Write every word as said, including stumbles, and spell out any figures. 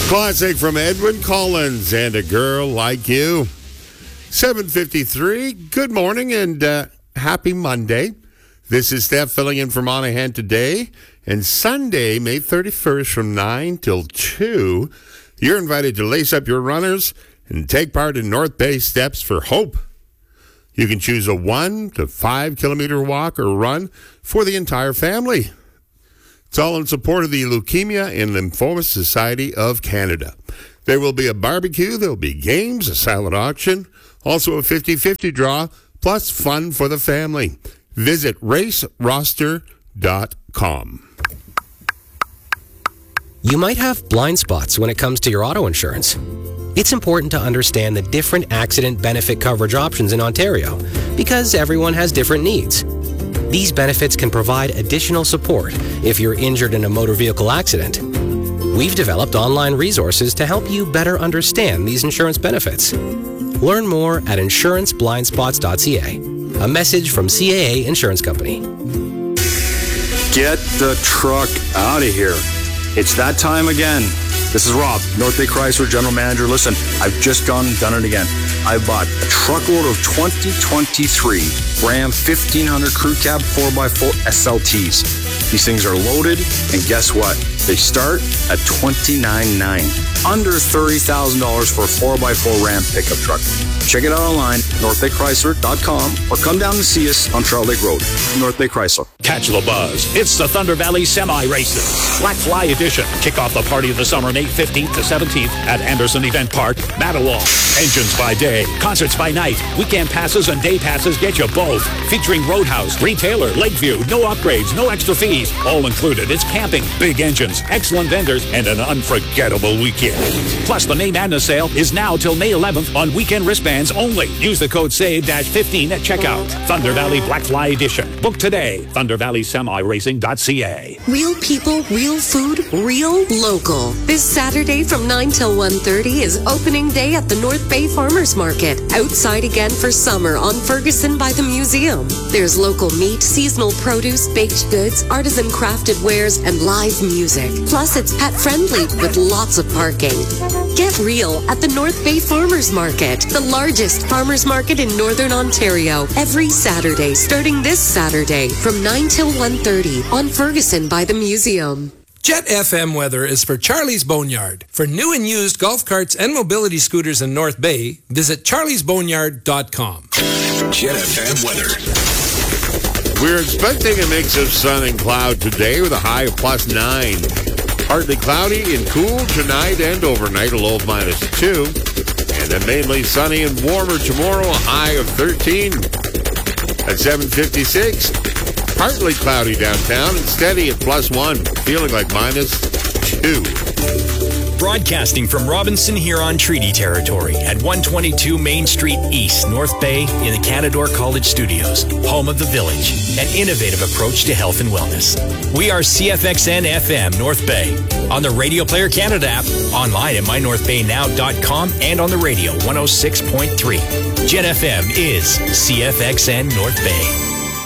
Classic from Edwyn Collins and A Girl Like You. seven fifty-three. Good morning and uh, happy Monday. This is Steph filling in for Monahan today. And Sunday, May thirty-first from nine till two, you're invited to lace up your runners and take part in North Bay Steps for Hope. You can choose a one to five kilometer walk or run for the entire family. It's all in support of the Leukemia and Lymphoma Society of Canada. There will be a barbecue, there will be games, a silent auction, also a fifty-fifty draw, plus fun for the family. Visit race roster dot com. You might have blind spots when it comes to your auto insurance. It's important to understand the different accident benefit coverage options in Ontario because everyone has different needs. These benefits can provide additional support if you're injured in a motor vehicle accident. We've developed online resources to help you better understand these insurance benefits. Learn more at insurance blind spots dot c a. A message from C A A Insurance Company. Get the truck out of here. It's that time again. This is Rob, North Bay Chrysler General Manager. Listen, I've just gone and done it again. I bought a truckload of twenty twenty-three Ram fifteen hundred Crew Cab four by four S L Ts. These things are loaded, and guess what? They start at twenty-nine nine. Under thirty thousand dollars for a four by four Ram pickup truck. Check it out online, north bay chrysler dot com, or come down to see us on Trout Lake Road. North Bay Chrysler. Catch the buzz. It's the Thunder Valley Semi Races. Black Fly Edition. Kick off the party of the summer May fifteenth to seventeenth at Anderson Event Park, Mattawa. Engines by day, concerts by night. Weekend passes and day passes get you both. Featuring Roadhouse, Retailer, Lakeview. No upgrades, no extra fees. All included. It's camping, big engines, excellent vendors, and an unforgettable weekend. Plus, the May Madness sale is now till May eleventh on weekend wristbands only. Use the code save fifteen at checkout. Thunder Valley Black Fly Edition. Book today. thunder valley semi racing dot c a. Real people, real food, real local. This Saturday from nine till one thirty is opening day at the North Bay Farmers Market. Outside again for summer on Ferguson by the Museum. There's local meat, seasonal produce, baked goods, artisan crafted wares, and live music. Plus, it's pet friendly with lots of parking. Get real at the North Bay Farmers Market, the largest farmers market in Northern Ontario. Every Saturday, starting this Saturday from nine till one thirty on Ferguson by the Museum. Jet F M weather is for Charlie's Boneyard. For new and used golf carts and mobility scooters in North Bay, visit charlies boneyard dot com. Jet F M weather. We're expecting a mix of sun and cloud today with a high of plus nine. Partly cloudy and cool tonight and overnight, a low of minus two. And then mainly sunny and warmer tomorrow, a high of thirteen. At seven fifty-six, partly cloudy downtown and steady at plus one, feeling like minus two. Broadcasting from Robinson Huron Treaty Territory at one twenty-two Main Street East, North Bay, in the Canadore College Studios, home of the Village, an innovative approach to health and wellness. We are C F X N F M North Bay, on the Radio Player Canada app, online at my north bay now dot com, and on the radio one oh six point three. Jet F M is C F X N North Bay.